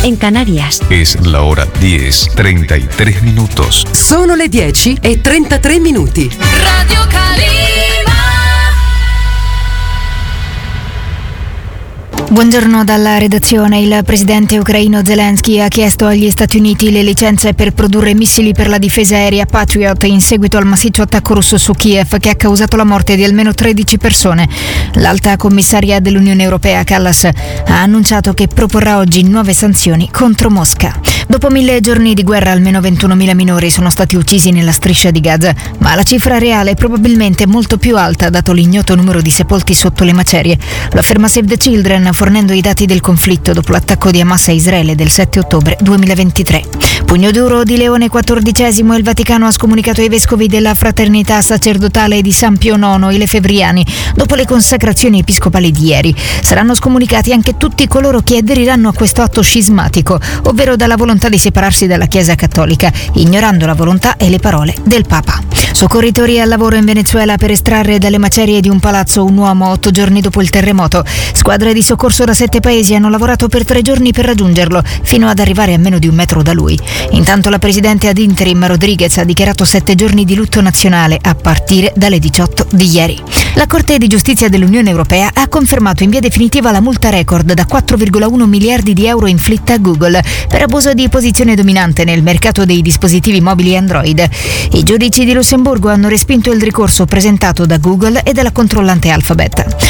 en Canarias. Es la hora 10:33 minutos. Sono le 10:33 minuti. Radio Calima. Buongiorno dalla redazione. Il presidente ucraino Zelensky ha chiesto agli Stati Uniti le licenze per produrre missili per la difesa aerea Patriot in seguito al massiccio attacco russo su Kiev che ha causato la morte di almeno 13 persone. L'alta commissaria dell'Unione Europea Kallas ha annunciato che proporrà oggi nuove sanzioni contro Mosca. Dopo 1000 giorni di guerra almeno 21.000 minori sono stati uccisi nella striscia di Gaza, ma la cifra reale è probabilmente molto più alta dato l'ignoto numero di sepolti sotto le macerie. Lo afferma Save the Children fornendo i dati del conflitto dopo l'attacco di Hamas a Israele del 7 ottobre 2023. Pugno duro di Leone XIV, il Vaticano ha scomunicato ai vescovi della fraternità sacerdotale di San Pio IX, i lefebvriani, dopo le consacrazioni episcopali di ieri. Saranno scomunicati anche tutti coloro che aderiranno a questo atto scismatico, ovvero dalla volontà di separarsi dalla Chiesa Cattolica, ignorando la volontà e le parole del Papa. Soccorritori al lavoro in Venezuela per estrarre dalle macerie di un palazzo un uomo 8 giorni dopo il terremoto. Squadre di soccorso da 7 paesi hanno lavorato per 3 giorni per raggiungerlo, fino ad arrivare a meno di 1 metro da lui. Intanto la presidente ad interim Rodriguez ha dichiarato 7 giorni di lutto nazionale a partire dalle 18 di ieri. La Corte di Giustizia dell'Unione Europea ha confermato in via definitiva la multa record da 4,1 miliardi di euro inflitta a Google per abuso di posizione dominante nel mercato dei dispositivi mobili Android. I giudici di Lussemburgo hanno respinto il ricorso presentato da Google e dalla controllante Alphabet.